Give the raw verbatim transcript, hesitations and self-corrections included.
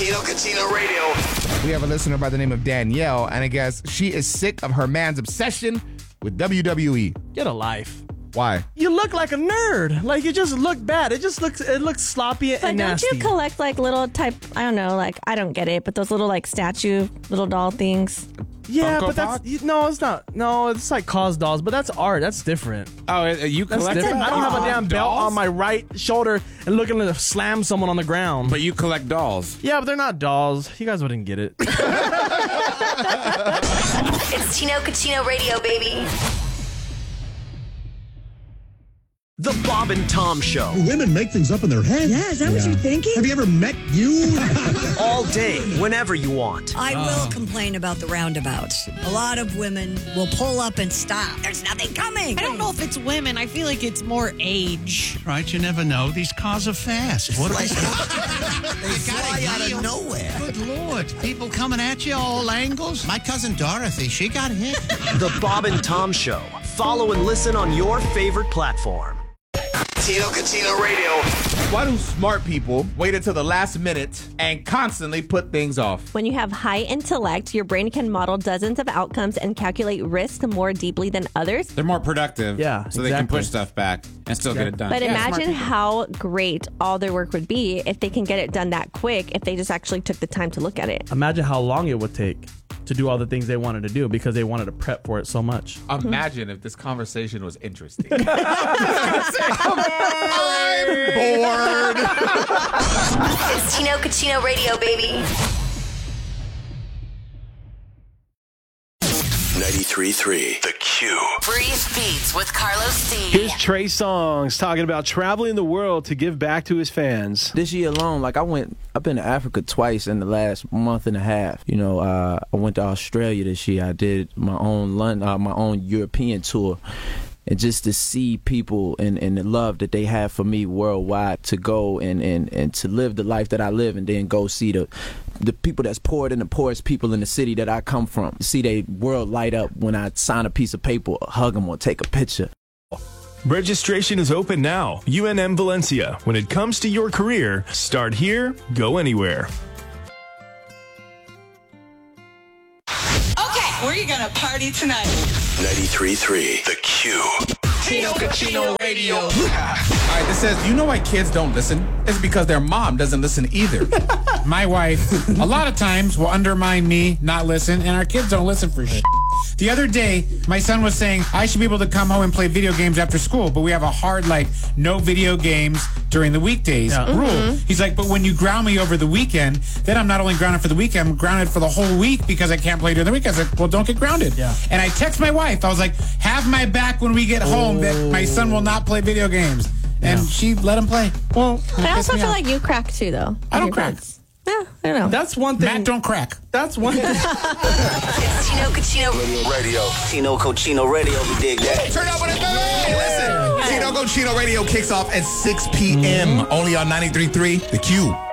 Tino Cucino Radio. We have a listener by the name of Danielle, and I guess she is sick of her man's obsession with W W E. Get a life. Why? You look like a nerd. Like, you just look bad. It just looks it looks sloppy But and don't nasty. you collect like little type, I don't know, like, I don't get it, but those little like statue, little doll things? Yeah, Funko but that's Pop? you, no, it's not. No, it's like cause dolls, but that's art. That's different. Oh, you That's collect different. I don't have a damn belt dolls? on my right shoulder and looking to slam someone on the ground. But you collect dolls. Yeah, but they're not dolls. You guys wouldn't get it. It's Tino Cucino Radio, baby. The Bob and Tom Show. Women make things up in their head. Yeah, is that what you're thinking? Have you ever met you? All day, whenever you want. I will complain about the roundabouts. A lot of women will pull up and stop. There's nothing coming. I don't know if it's women. I feel like it's more age. Right, you never know. These cars are fast. What Like- they fly out of nowhere. Good Lord. People coming at you all angles. My cousin Dorothy, she got hit. The Bob and Tom Show. Follow and listen on your favorite platform. Tino Cucino Radio. Why do smart people wait until the last minute and constantly put things off? When you have high intellect, your brain can model dozens of outcomes and calculate risk more deeply than others. They're more productive. Yeah, So they can exactly. push stuff back and still get it done. But Yeah, smart imagine people. how great all their work would be if they can get it done that quick, if they just actually took the time to look at it. Imagine how long it would take to do all the things they wanted to do because they wanted to prep for it so much. Imagine if this conversation was interesting. I'm bored. It's Tino Cucino Radio, baby. ninety-three point three The Q. Breeze Beats with Carlos D. Here's Trey Songz talking about traveling the world to give back to his fans. This year alone, like I went, I've been to Africa twice in the last month and a half. You know, uh, I went to Australia this year. I did my own London, uh, my own European tour. And just to see people and, and the love that they have for me worldwide, to go and, and, and to live the life that I live, and then go see the the people that's poured in, the poorest people in the city that I come from. See their world light up when I sign a piece of paper, or hug them, or take a picture. Registration is open now. U N M Valencia. When it comes to your career, start here, go anywhere. Okay, where are you gonna party tonight? ninety-three point three The Q. Tino Cucino Radio. All right, this says, you know why kids don't listen? It's because their mom doesn't listen either. My wife, a lot of times, will undermine me, not listen, and our kids don't listen for shit. The other day, my son was saying I should be able to come home and play video games after school, but we have a hard, like, no video games during the weekdays Yeah. rule. Mm-hmm. He's like, but when you ground me over the weekend, then I'm not only grounded for the weekend, I'm grounded for the whole week because I can't play during the week. I was like, well, don't get grounded. Yeah. And I text my wife. I was like, have my back when we get home that my son will not play video games. And Yeah. she let him play. Well, But I also feel like you crack too, though. I don't Your crack. kids. Yeah, I don't know. That's one thing. Matt don't crack. That's one thing. It's Tino Cucino Radio. Tino Cucino Radio, we dig that. Turn up when it's hey, listen. Tino Cucino Radio kicks off at six p.m. only on ninety-three point three The Q.